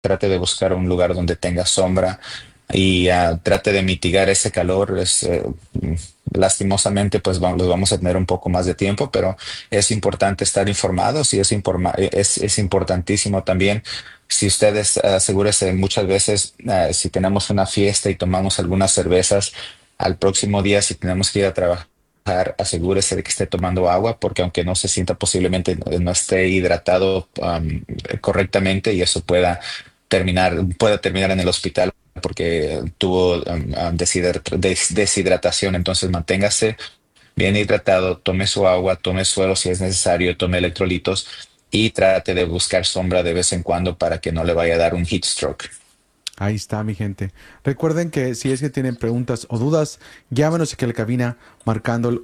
trate de buscar un lugar donde tenga sombra y trate de mitigar ese calor. Lastimosamente, pues los vamos a tener un poco más de tiempo, pero es importante estar informados y es importantísimo también. Si ustedes asegúrese muchas veces, si tenemos una fiesta y tomamos algunas cervezas, al próximo día, si tenemos que ir a trabajar, asegúrese de que esté tomando agua, porque aunque no se sienta, posiblemente no esté hidratado correctamente y eso pueda terminar en el hospital porque tuvo deshidratación. Entonces manténgase bien hidratado, tome su agua, tome suero si es necesario, tome electrolitos y trate de buscar sombra de vez en cuando para que no le vaya a dar un heat stroke. Ahí está, mi gente. Recuerden que si es que tienen preguntas o dudas, llámenos aquí a la cabina marcando el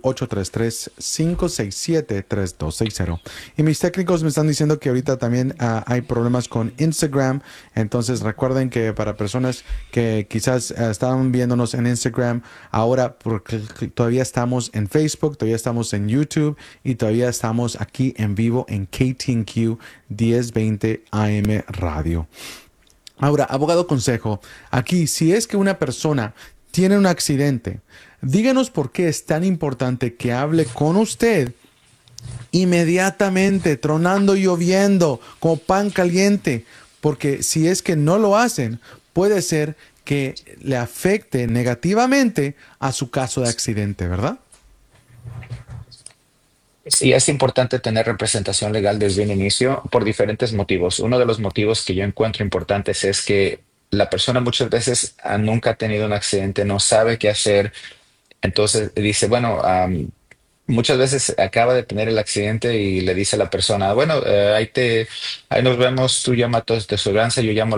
833-567-3260. Y mis técnicos me están diciendo que ahorita también hay problemas con Instagram. Entonces recuerden que para personas que quizás estaban viéndonos en Instagram, ahora porque todavía estamos en Facebook, todavía estamos en YouTube y todavía estamos aquí en vivo en KTNQ 1020 AM Radio. Ahora, abogado consejo, aquí si es que una persona tiene un accidente, díganos por qué es tan importante que hable con usted inmediatamente, tronando y lloviendo, como pan caliente, porque si es que no lo hacen, puede ser que le afecte negativamente a su caso de accidente, ¿verdad? Sí, es importante tener representación legal desde un inicio por diferentes motivos. Uno de los motivos que yo encuentro importantes es que la persona muchas veces nunca ha tenido un accidente, no sabe qué hacer. Entonces dice, bueno, muchas veces acaba de tener el accidente y le dice a la persona, bueno, ahí nos vemos, tú llama a tu aseguranza, yo llamo